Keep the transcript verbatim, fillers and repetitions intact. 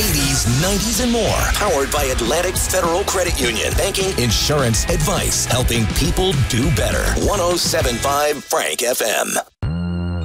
eighties, nineties, and more. Powered by Atlantic Federal Credit Union. Banking, insurance, advice, helping people do better. one oh seven point five Frank F M.